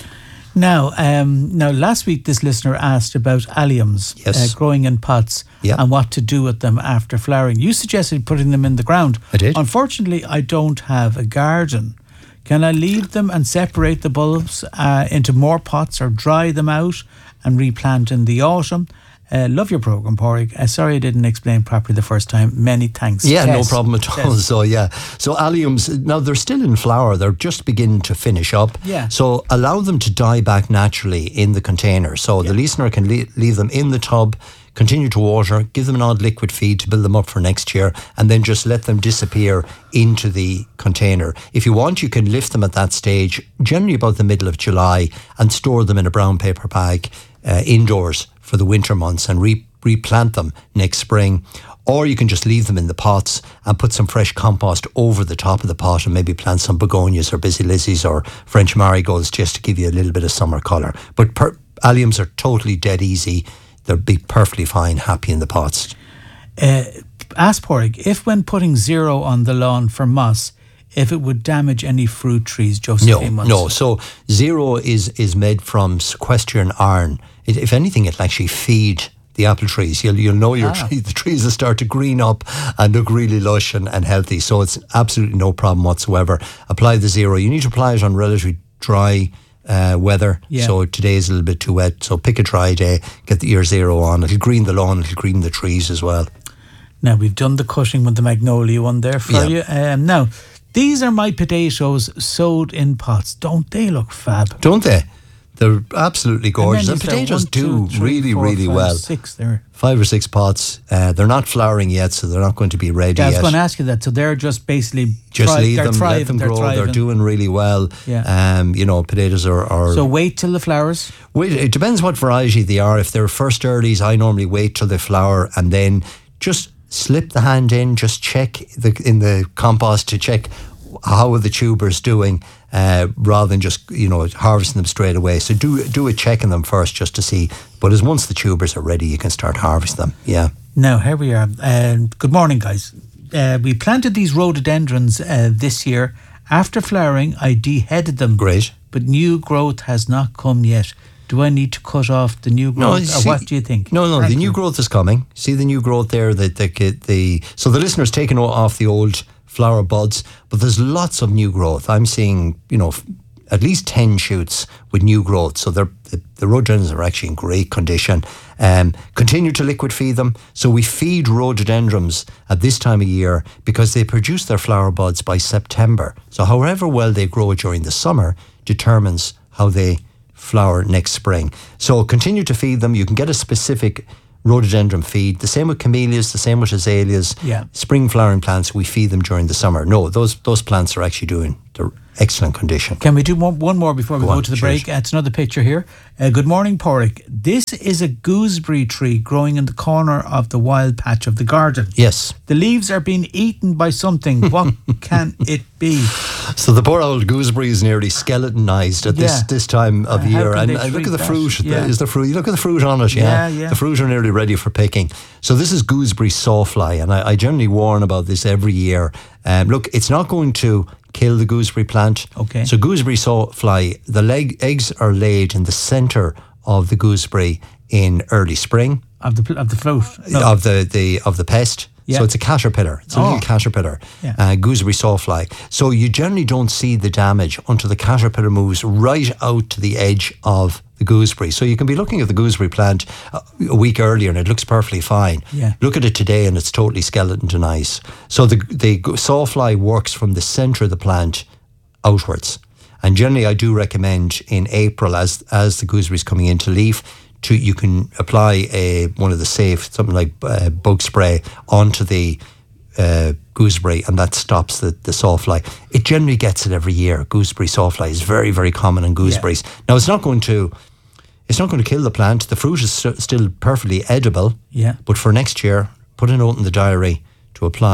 Now, um, now, last week this listener asked about alliums Yes. uh, growing in pots Yeah. and what to do with them after flowering. You suggested putting them in the ground. I did. Unfortunately, I don't have a garden. Can I leave them and separate the bulbs uh, into more pots or dry them out and replant in the autumn? Uh, love your programme, Pádraig. Uh, sorry I didn't explain properly the first time. Many thanks. Yeah, no Tess. problem at all. Tess. So, yeah. So, alliums, now they're still in flower. They're just beginning to finish up. Yeah. So, allow them to die back naturally in the container. So, the listener can le- leave them in the tub, continue to water, give them an odd liquid feed to build them up for next year, and then just let them disappear into the container. If you want, you can lift them at that stage, generally about the middle of July, and store them in a brown paper bag uh, indoors for the winter months and re- replant them next spring. Or you can just leave them in the pots and put some fresh compost over the top of the pot and maybe plant some begonias or busy lizzies or French marigolds just to give you a little bit of summer colour. But per- alliums are totally dead easy. They'll be perfectly fine, happy in the pots. Uh, ask Pádraig, if when putting zero on the lawn for moss, if it would damage any fruit trees, Josephine No, wants no. to- So zero is, is made from sequesteran iron. It, if anything, it'll actually feed the apple trees. You'll you'll know your Ah. tree, the trees will start to green up and look really lush and, and healthy. So it's absolutely no problem whatsoever. Apply the zero. You need to apply it on relatively dry uh, weather. Yeah. So today is a little bit too wet. So pick a dry day, get the your zero on. It'll green the lawn. It'll green the trees as well. Now, we've done the cutting with the magnolia one there for Yeah. you. Um, now, these are my potatoes sowed in pots. Don't they look fab? Don't they? They're absolutely gorgeous. then And, you've got potatoes one, two, do three, really, four, really five, well. Six there. Five or six pots. Uh, they're not flowering yet, so they're not going to be ready Yeah, I was yet. going to ask you that. So they're just basically Just thri- leave they're them, thriving, let them they're grow. They're thriving. doing really well. Yeah. Um, you know, potatoes are. are So wait till the flowers. wait, it depends what variety they are. If they're first earlies, I normally wait till they flower and then just slip the hand in. Just check the in the compost to check how are the tubers doing, uh, rather than just you know harvesting them straight away. So do do a check in them first just to see. But as once the tubers are ready, you can start harvesting them. Yeah. Now, here we are. Um, good morning, guys. Uh, we planted these rhododendrons uh, this year. After flowering, I deheaded them. Great. But new growth has not come yet. Do I need to cut off the new growth? you or see- what do you think? No, no, Thank the new you. growth is coming. See the new growth there. The, the, the, so the listener's taken o- off the old flower buds, but there's lots of new growth. I'm seeing, you know, f- at least ten shoots with new growth. So they're, the, the rhododendrons are actually in great condition. Um, continue to liquid feed them. So we feed rhododendrons at this time of year because they produce their flower buds by September. So however well they grow during the summer determines how they flower next spring. So continue to feed them. You can get a specific rhododendron feed. The same with camellias, the same with azaleas. Yeah. Spring flowering plants, we feed them during the summer. No, those those plants are actually doing, they're excellent condition. Can we do one, one more before we Go go on, to the cheers. break? Uh, it's another picture here. Uh, good morning, Pádraig. This is a gooseberry tree growing in the corner of the wild patch of the garden. Yes. The leaves are being eaten by something. What can it be? So the poor old gooseberry is nearly skeletonized at this Yeah. this time of Uh, how year. can And they uh, look treat at the that? fruit. Yeah. Is the fruit? You look at the fruit on it. Yeah, Yeah, yeah. The fruit are nearly ready for picking. So this is gooseberry sawfly, and I, I generally warn about this every year. Um, look, it's not going to kill the gooseberry plant. Okay. So gooseberry sawfly, the leg eggs are laid in the centre of the gooseberry in early spring. Of the pl- of the float. No. Of the, the of the pest. Yeah. So it's a caterpillar. It's a Oh. little caterpillar. Yeah. Uh, gooseberry sawfly. So you generally don't see the damage until the caterpillar moves right out to the edge of the gooseberry. So you can be looking at the gooseberry plant uh, a week earlier and it looks perfectly fine. Yeah. Look at it today and it's totally skeletonized. So the the go- sawfly works from the centre of the plant outwards. And generally I do recommend in April as as the gooseberry's coming into leaf, to you can apply a one of the safe, something like uh, bug spray onto the uh, gooseberry, and that stops the, the sawfly. It generally gets it every year. Gooseberry sawfly is very, very common in gooseberries. Now it's not going to it's not going to kill the plant. The fruit is st- still perfectly edible. Yeah. But for next year, put a note in the diary to apply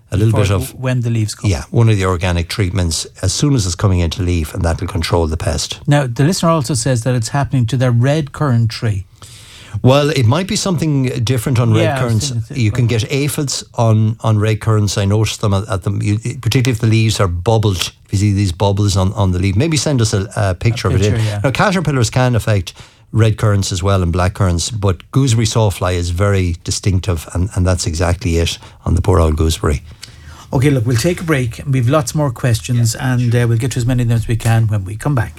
a little Before, bit of when the leaves come. Yeah, one of the organic treatments as soon as it's coming into leaf, and that will control the pest. Now, the listener also says that it's happening to their red currant tree. Well, it might be something different on red Yeah, currants. thinking, You can get aphids on, on red currants. I noticed them at, at them, you, particularly if the leaves are bubbled. If you see these bubbles on, on the leaf, maybe send us a, a picture a of it. picture, In. yeah. Now, caterpillars can affect red currants as well and black currants, but gooseberry sawfly is very distinctive, and, and that's exactly it on the poor old gooseberry. Okay, look, we'll take a break. We've lots more questions, yeah, and sure. uh, we'll get to as many of them as we can when we come back.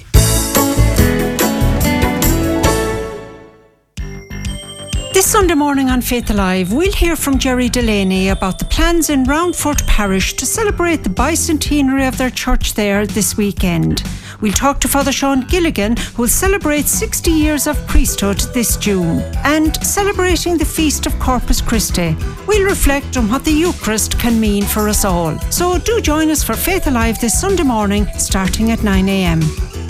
This Sunday morning on Faith Alive, we'll hear from Jerry Delaney about the plans in Roundfort Parish to celebrate the bicentenary of their church there this weekend. We'll talk to Father Sean Gilligan, who will celebrate sixty years of priesthood this June, and celebrating the feast of Corpus Christi. We'll reflect on what the Eucharist can mean for us all. So do join us for Faith Alive this Sunday morning, starting at nine a.m.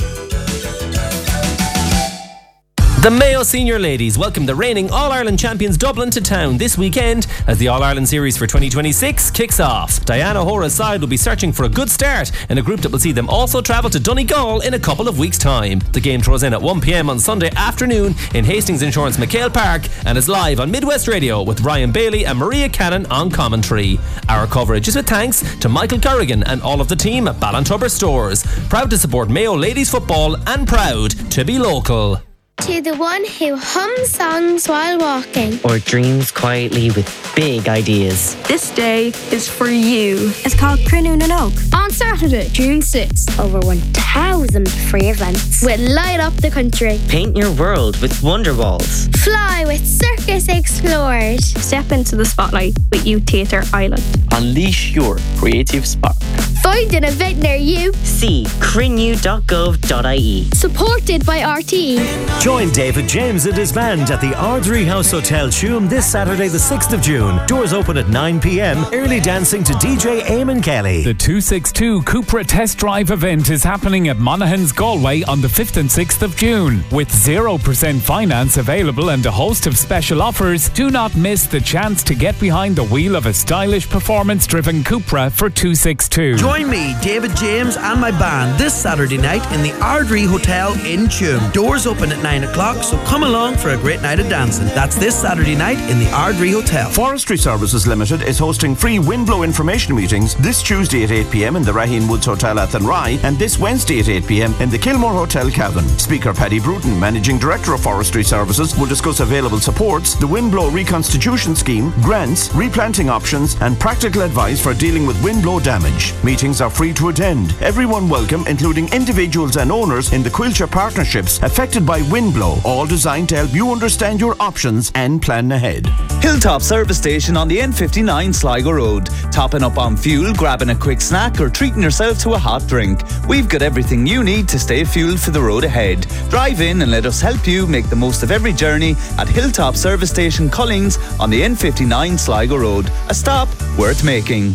The Mayo Senior Ladies welcome the reigning All-Ireland champions Dublin to town this weekend as the All-Ireland Series for twenty twenty-six kicks off. Diana O'Hora's side will be searching for a good start in a group that will see them also travel to Donegal in a couple of weeks' time. The game throws in at one p.m. on Sunday afternoon in Hastings Insurance McHale Park and is live on Midwest Radio with Ryan Bailey and Maria Cannon on commentary. Our coverage is with thanks to Michael Corrigan and all of the team at Ballantubber Stores. Proud to support Mayo Ladies Football and proud to be local. To the one who hums songs while walking. Or dreams quietly with big ideas. This day is for you. It's called Crinún and Oak. On Saturday, June sixth. Over one thousand free events. With Light Up the Country. Paint your world with Wonder Walls. Fly with Circus Explorers. Step into the spotlight with Youth Theatre Ireland. Unleash your creative spark. Find an event near you. See crinú dot gov dot I E. Supported by R T E. Join David James and his band at the Ardrey House Hotel Tuam this Saturday the sixth of June. Doors open at nine p.m. Early dancing to D J Eamon Kelly. The two sixty-two Cupra Test Drive event is happening at Monaghan's Galway on the fifth and sixth of June. With zero percent finance available and a host of special offers, do not miss the chance to get behind the wheel of a stylish performance-driven Cupra for two sixty-two. Join me, David James, and my band this Saturday night in the Ardrey Hotel in Tuam. Doors open at nine o'clock, so come along for a great night of dancing. That's this Saturday night in the Ardrey Hotel. Forestry Services Limited is hosting free windblow information meetings this Tuesday at eight p.m. in the Raheen Woods Hotel at Athenry and this Wednesday at eight p.m. in the Kilmore Hotel Cavan. Speaker Paddy Bruton, Managing Director of Forestry Services, will discuss available supports, the windblow reconstitution scheme, grants, replanting options and practical advice for dealing with windblow damage. Meetings are free to attend. Everyone welcome, including individuals and owners in the Quilcher partnerships affected by windblow, all designed to help you understand your options and plan ahead. Hilltop Service Station on the N fifty-nine Sligo Road. Topping up on fuel, grabbing a quick snack or treating yourself to a hot drink. We've got everything you need to stay fueled for the road ahead. Drive in and let us help you make the most of every journey at Hilltop Service Station Collings on the N fifty-nine Sligo Road. A stop worth making.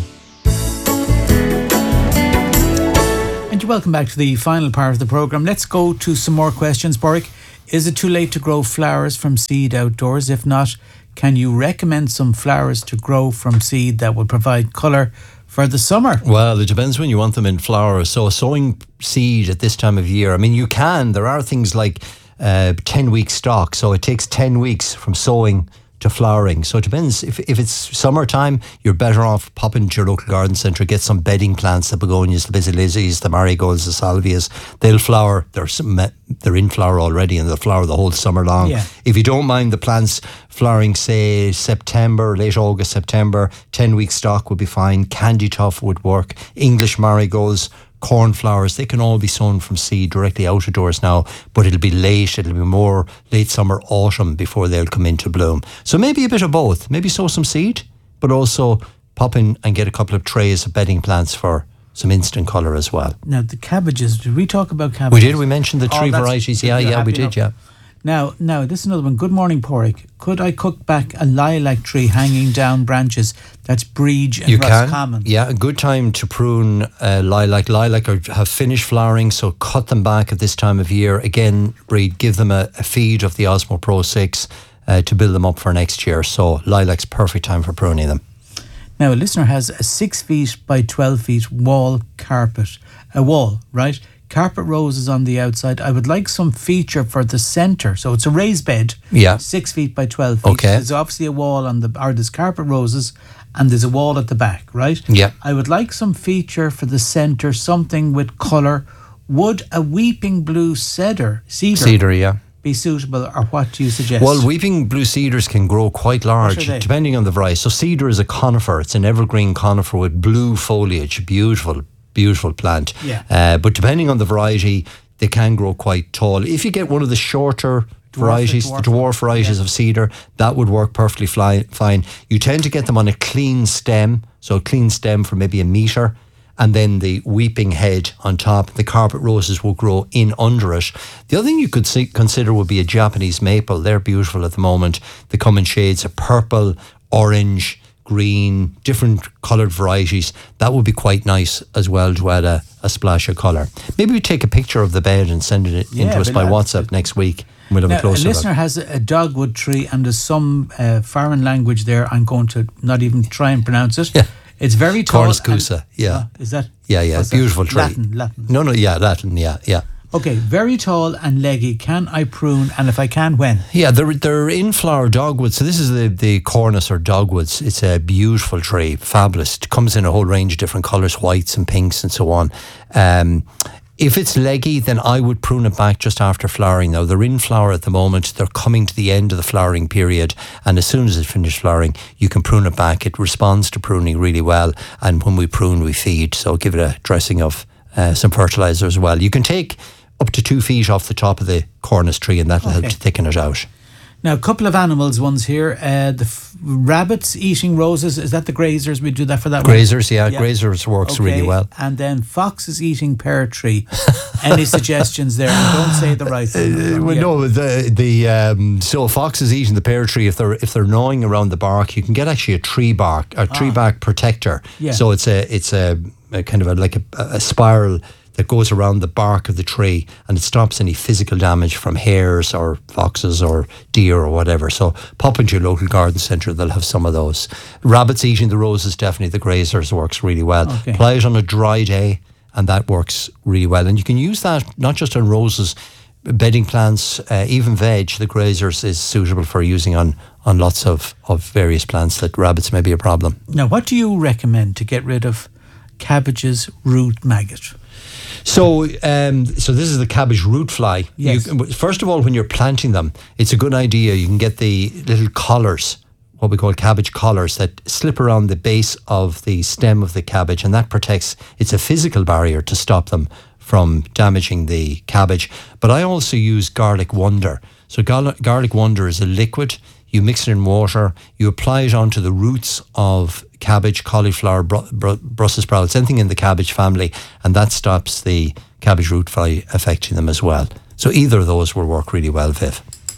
And you're welcome back to the final part of the programme. Let's go to some more questions. Borwick, is it too late to grow flowers from seed outdoors? If not, can you recommend some flowers to grow from seed that would provide colour for the summer? Well, it depends when you want them in flower. So sowing seed at this time of year, I mean, you can. There are things like uh, ten-week stock. So it takes ten weeks from sowing to flowering. So it depends. If if it's summertime, you're better off popping to your local garden centre, get some bedding plants, the begonias, the basilises, the marigolds, the salvias. They'll flower. They're some, they're in flower already, and they'll flower the whole summer long. Yeah. If you don't mind the plants flowering, say September, late August, September, ten week stock would be fine. Candy tuft would work. English marigolds, cornflowers, they can all be sown from seed directly out of doors now, but it'll be late, it'll be more late summer, autumn before they'll come into bloom. So maybe a bit of both. Maybe sow some seed, but also pop in and get a couple of trays of bedding plants for some instant colour as well. Now, the cabbages, did we talk about cabbages? We did, we mentioned the three oh, varieties. Yeah, yeah, we did, enough. yeah. Now, now, this is another one. Good morning, Porrick. Could I cook back a lilac tree hanging down branches? That's breege and you Roscommon. Can. Yeah, a good time to prune uh, lilac. Lilac are, have finished flowering, so cut them back at this time of year. Again, Breed, give them a, a feed of the Osmo Pro six uh, to build them up for next year. So lilac's perfect time for pruning them. Now, a listener has a six feet by twelve feet wall carpet. A wall, right? Carpet roses on the outside. I would like some feature for the centre. So it's a raised bed. Yeah. Six feet by twelve feet. Okay. There's obviously a wall on the, or there's carpet roses and there's a wall at the back, right? Yeah. I would like some feature for the centre, something with colour. Would a weeping blue cedar, cedar, Cedar, yeah. be suitable, or what do you suggest? Well, weeping blue cedars can grow quite large, What are they? depending on the variety. So cedar is a conifer. It's an evergreen conifer with blue foliage. Beautiful, beautiful plant. Yeah. Uh, but depending on the variety, they can grow quite tall. If you get one of the shorter varieties, dwarf, the dwarf varieties yeah. of cedar, that would work perfectly fly, fine. You tend to get them on a clean stem, so a clean stem for maybe a metre, and then the weeping head on top. The carpet roses will grow in under it. The other thing you could see, consider would be a Japanese maple. They're beautiful at the moment. They come in shades of purple, orange, green, different coloured varieties. That would be quite nice as well to add a, a splash of colour. Maybe we take a picture of the bed and send it Yeah, into us we'll by have WhatsApp next week. We'll have Now, a closer a listener look. has a, a dogwood tree and there's some uh, foreign language there. I'm going to not even try and pronounce it. Yeah. It's very tall. Cornus and- Cusa, yeah. Uh, is that? Yeah, yeah, what's that? beautiful tree. Latin, Latin. No, no, yeah, Latin, yeah, yeah. Okay, very tall and leggy. Can I prune? And if I can, when? Yeah, they're, they're in flower dogwoods. So this is the, the cornus or dogwoods. It's a beautiful tree, fabulous. It comes in a whole range of different colours, whites and pinks and so on. Um, if it's leggy, then I would prune it back just after flowering. Now, they're in flower at the moment. They're coming to the end of the flowering period. And as soon as it's finished flowering, you can prune it back. It responds to pruning really well. And when we prune, we feed. So give it a dressing of uh, some fertiliser as well. You can take up to two feet off the top of the cornus tree, and that'll help Okay. to thicken it out. Now, a couple of animals, ones here. Uh, the f- rabbits eating roses. Is that the grazers? We do that for that one? Grazers, yeah, grazers works really Okay, well. And then foxes eating pear tree. Any suggestions there? And don't say the right thing. Uh, well, Yeah. no, the the um, so foxes eating the pear tree. If they're if they're gnawing around the bark, you can get actually a tree bark, a tree Ah. bark protector. Yeah. So it's a it's a, a kind of a, like a, a spiral that goes around the bark of the tree, and it stops any physical damage from hares or foxes or deer or whatever. So pop into your local garden centre; they'll have some of those. Rabbits eating the roses, definitely the grazers works really well. Okay. Apply it on a dry day, and that works really well. And you can use that not just on roses, bedding plants, uh, even veg. The grazers is suitable for using on, on lots of, of various plants that rabbits may be a problem. Now, what do you recommend to get rid of cabbage's root maggot? So, um, so this is the cabbage root fly. Yes. You, first of all, when you're planting them, it's a good idea. You can get the little collars, what we call cabbage collars, that slip around the base of the stem of the cabbage, and that protects. It's a physical barrier to stop them from damaging the cabbage. But I also use garlic wonder. So gar- garlic wonder is a liquid. You mix it in water. You apply it onto the roots of cabbage, cauliflower, br- br- Brussels sprouts, anything in the cabbage family, and that stops the cabbage root fly affecting them as well. So either of those will work really well, Viv.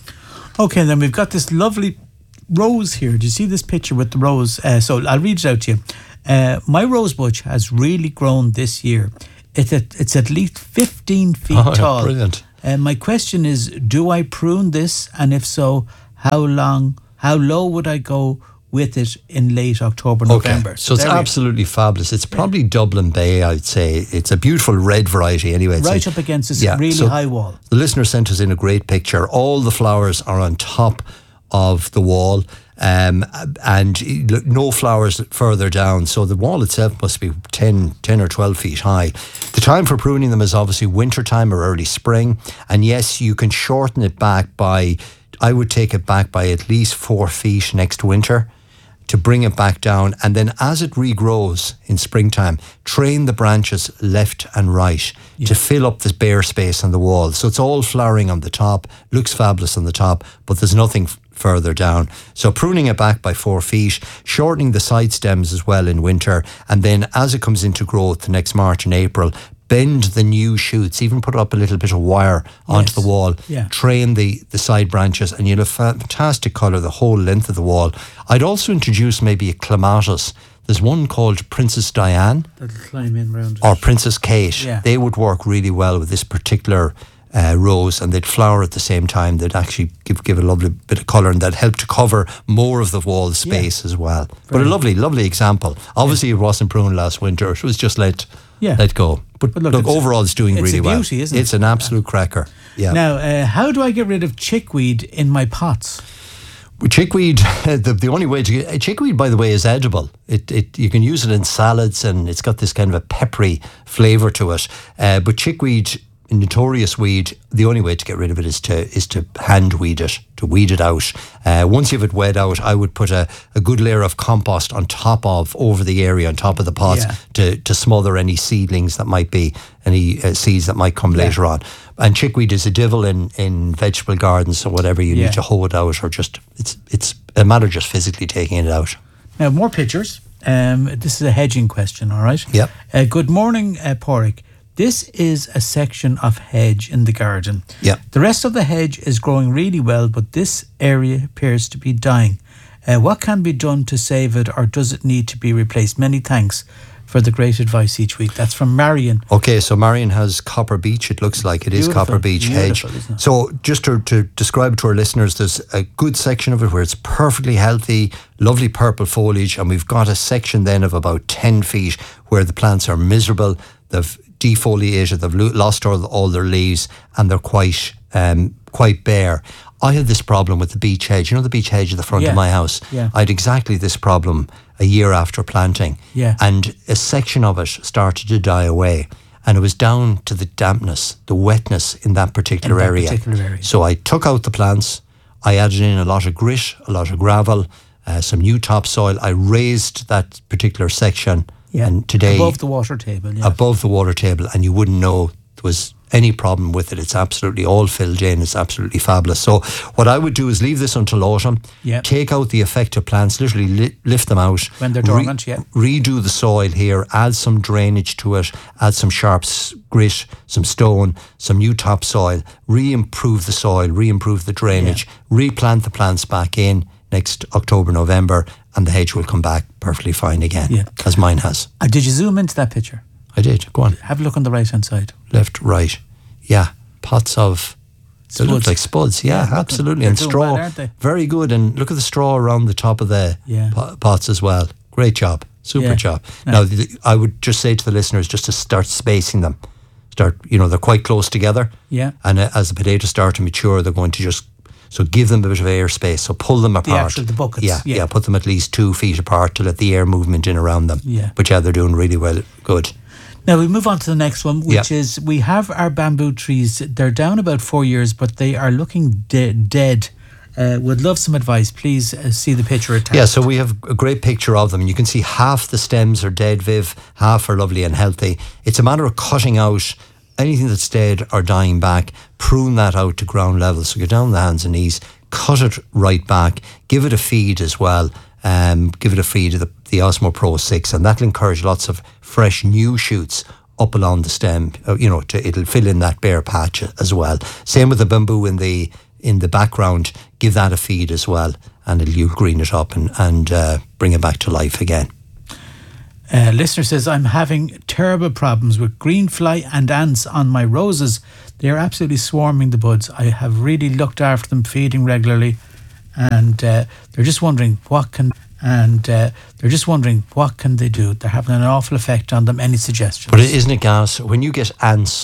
Okay, and then we've got this lovely rose here. Do you see this picture with the rose? Uh, so I'll read it out to you. Uh, my rose bush has really grown this year. It's at, it's at least fifteen feet Oh, tall. brilliant. Uh, my question is, do I prune this? And if so, how long, how low would I go with it in late October, November? Okay. So it's there we are. absolutely fabulous. It's probably Dublin Bay, I'd say. It's a beautiful red variety anyway. It's Right a- up against this Yeah, really so high wall. The listener sent us in a great picture. All the flowers are on top of the wall, um, and no flowers further down. So the wall itself must be ten, ten or twelve feet high. The time for pruning them is obviously winter time or early spring. And yes, you can shorten it back by, I would take it back by at least four feet next winter to bring it back down. And then as it regrows in springtime, train the branches left and right to fill up this bare space on the wall. So it's all flowering on the top, looks fabulous on the top, but there's nothing f- further down. So pruning it back by four feet, shortening the side stems as well in winter, and then as it comes into growth the next March and April, bend the new shoots, even put up a little bit of wire onto the wall, Yeah. train the, the side branches, and you'll have fantastic colour the whole length of the wall. I'd also introduce maybe a clematis. There's one called Princess Diane That'll climb in round. or Princess Kate. Yeah. They would work really well with this particular uh, rows, and they'd flower at the same time. They'd actually give give a lovely bit of colour, and that helped to cover more of the wall space yeah. as well. Very but a lovely, lovely example. Obviously, yeah. it wasn't pruned last winter. It was just let yeah. let go. But, but look, look it's overall, it's doing it's really a beauty, well. Isn't it? It's an absolute cracker. Yeah. Now, uh, how do I get rid of chickweed in my pots? Chickweed, the, the only way to get chickweed, by the way, is edible. It, it you can use it in salads, and it's got this kind of a peppery flavour to it. Uh, but chickweed, notorious weed, the only way to get rid of it is to is to hand weed it, to weed it out. Uh, once you have it weed out, I would put a, a good layer of compost on top of, over the area, on top of the pots yeah. to, to smother any seedlings that might be, any uh, seeds that might come yeah. later on. And chickweed is a devil in, in vegetable gardens or whatever. You yeah. need to hoe it out, or just, it's it's a matter of just physically taking it out. Now, more pictures. Um, this is a hedging question, all right? Yep. Uh, good morning, uh, Pádraig. This is a section of hedge in the garden. Yeah. The rest of the hedge is growing really well, but this area appears to be dying. Uh, what can be done to save it, or does it need to be replaced? Many thanks for the great advice each week. That's from Marion. Okay, so Marion has Copper Beech, it looks like. It is Beautiful. Copper Beech hedge. So just to, to describe it to our listeners, there's a good section of it where it's perfectly healthy, lovely purple foliage, and we've got a section then of about ten feet where the plants are miserable. They've defoliated, they've lost all, all their leaves, and they're quite um, quite bare. I had this problem with the beech hedge. You know the beech hedge at the front yeah. of my house? Yeah. I had exactly this problem a year after planting. Yeah. And a section of it started to die away. And it was down to the dampness, the wetness in that particular, in that area. particular area. So I took out the plants, I added in a lot of grit, a lot of gravel, uh, some new topsoil. I raised that particular section. Yeah. And today, above the water table. Yeah. Above the water table, and you wouldn't know there was any problem with it. It's absolutely all filled in. It's absolutely fabulous. So what I would do is leave this until autumn. Yeah. Take out the affected plants, literally li- lift them out. When they're dormant, re- yeah. Redo the soil here, add some drainage to it, add some sharp s- grit, some stone, some new topsoil, re-improve the soil, re-improve the drainage, yeah. replant the plants back in next October, November, and the hedge will come back perfectly fine again, yeah. as mine has. Uh, did you zoom into that picture? I did. Go on. Have a look on the right hand side. Left, right. Yeah. Pots of, they look like spuds. Yeah, yeah absolutely. And straw. Well, aren't they? Very good. And look at the straw around the top of the yeah. po- pots as well. Great job. Super yeah. job. No. Now, the, I would just say to the listeners just to start spacing them. Start, you know, they're quite close together. Yeah. And uh, as the potatoes start to mature, they're going to just, so give them a bit of air space. So pull them apart. The actual, the buckets. Yeah, yeah. Yeah. Put them at least two feet apart to let the air movement in around them. Yeah. But yeah, they're doing really well. Good. Now we move on to the next one, which yeah. is we have our bamboo trees. They're down about four years, but they are looking de- dead. Uh, would love some advice. Please uh, see the picture attached. Yeah, so we have a great picture of them. You can see half the stems are dead, Viv, half are lovely and healthy. It's a matter of cutting out anything that's dead or dying back, prune that out to ground level. So go down the hands and knees, cut it right back, give it a feed as well. Um, give it a feed of the, the Osmo Pro six, and that'll encourage lots of fresh new shoots up along the stem. Uh, you know, to, it'll fill in that bare patch as well. Same with the bamboo in the in the background. Give that a feed as well, and it'll you green it up and and uh, bring it back to life again. Uh, listener says, I'm having terrible problems with greenfly and ants on my roses. They are absolutely swarming the buds. I have really looked after them, feeding regularly, and uh, they're just wondering what can and uh, they're just wondering what can they do. They're having an awful effect on them. Any suggestions? But isn't it gas when you get ants